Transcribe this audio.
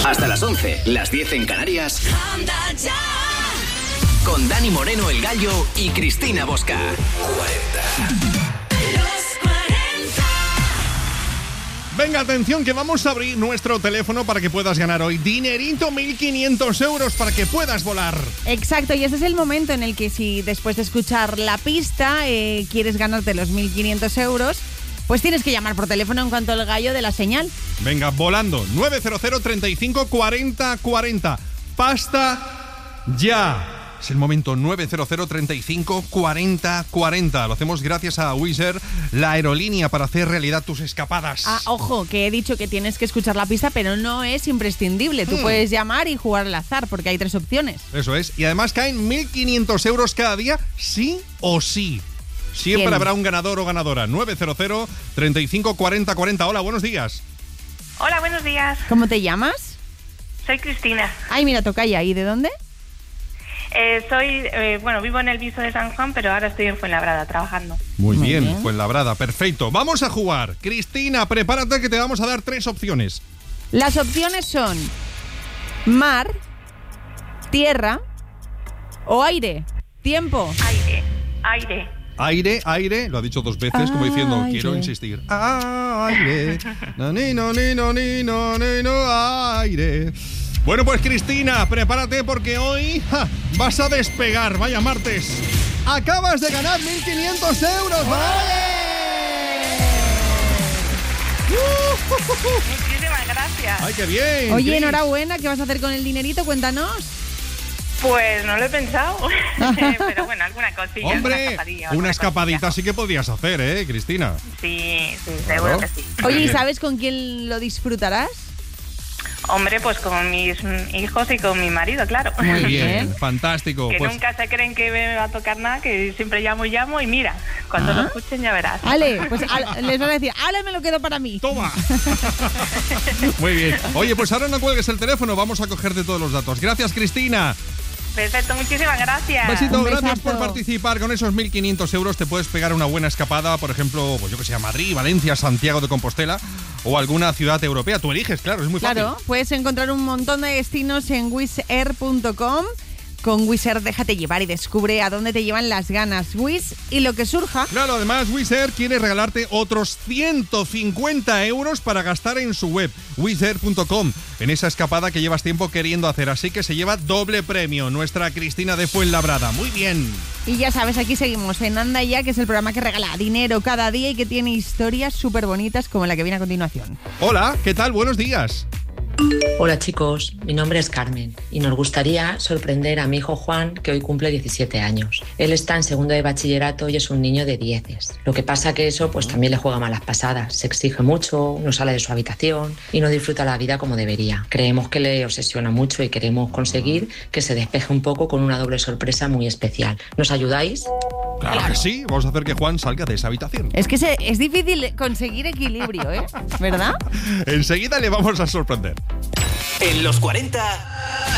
Hasta las 11, las 10 en Canarias. Con Dani Moreno, el Gallo, y Cristina Bosca. 40. Venga, atención, que vamos a abrir nuestro teléfono para que puedas ganar hoy dinerito, 1.500 euros para que puedas volar. Exacto, y ese es el momento en el que si después de escuchar la pista quieres ganarte los 1.500 euros, pues tienes que llamar por teléfono en cuanto el gallo de la señal. Venga, volando, 900 35 40 40. Pasta ya. Es el momento, 900 35 40 40. Lo hacemos gracias a Wizz Air, la aerolínea para hacer realidad tus escapadas. Ojo, que he dicho que tienes que escuchar la pista, pero no es imprescindible. Tú puedes llamar y jugar al azar, porque hay 3 opciones. Eso es. Y además caen 1.500 euros cada día, sí o sí. Siempre ¿Quién? habrá un ganador o ganadora. 900 35 40 40. Hola, buenos días. Hola, buenos días. ¿Cómo te llamas? Soy Cristina. Ay, mira, tocaya. ¿Y de dónde? Vivo en el Viso de San Juan, pero ahora estoy en Fuenlabrada trabajando. Muy bien, Fuenlabrada, perfecto. Vamos a jugar. Cristina, prepárate que te vamos a dar 3 opciones. Las opciones son mar, tierra o aire. Tiempo. Aire. Lo ha dicho 2 veces, como diciendo, quiero insistir. Aire. No, ni, no, ni, no, ni, no, ni, no, aire. Bueno, pues Cristina, prepárate porque hoy vas a despegar. Vaya martes. Acabas de ganar 1.500 euros. ¡Vale! Muchísimas gracias. ¡Ay, qué bien! Oye, Cris. enhorabuena. ¿Qué vas a hacer con el dinerito? Cuéntanos. Pues no lo he pensado. Pero bueno, alguna cosilla. Hombre, una escapadita cosilla. sí que podrías hacer, Cristina. Sí, seguro que sí. Oye, ¿y sabes con quién lo disfrutarás? Hombre, pues con mis hijos y con mi marido, claro. Muy bien, fantástico. Que Pues nunca se creen que me va a tocar nada, que siempre llamo y mira, cuando lo escuchen ya verás. Ale, pues les van a decir, Ale, me lo quedo para mí. ¡Toma! Muy bien. Oye, pues ahora no cuelgues el teléfono, vamos a cogerte todos los datos. Gracias, Cristina. Perfecto, muchísimas gracias. Besito, Un gracias besazo. por participar. Con esos 1.500 euros te puedes pegar una buena escapada, por ejemplo, pues yo que sé, a Madrid, Valencia, Santiago de Compostela o alguna ciudad europea. Tú eliges, claro, es muy fácil. Claro, puedes encontrar un montón de destinos en wizzair.com. Con Wizz Air déjate llevar y descubre a dónde te llevan las ganas. Wizz y lo que surja. Claro, además Wizz Air quiere regalarte otros 150 euros para gastar en su web, wizzair.com, en esa escapada que llevas tiempo queriendo hacer. Así que se lleva doble premio nuestra Cristina de Fuenlabrada. Muy bien. Y ya sabes, aquí seguimos en Anda Ya, que es el programa que regala dinero cada día y que tiene historias súper bonitas como la que viene a continuación. Hola, ¿qué tal? Buenos días. Hola chicos, mi nombre es Carmen y nos gustaría sorprender a mi hijo Juan, que hoy cumple 17 años. Él está en segundo de bachillerato y es un niño de 10. Lo que pasa que eso pues también le juega malas pasadas. Se exige mucho, no sale de su habitación y no disfruta la vida como debería. Creemos que le obsesiona mucho y queremos conseguir que se despeje un poco con una doble sorpresa muy especial. ¿Nos ayudáis? Claro que sí, vamos a hacer que Juan salga de esa habitación. Es que es difícil conseguir equilibrio, ¿verdad? Enseguida le vamos a sorprender. En los 40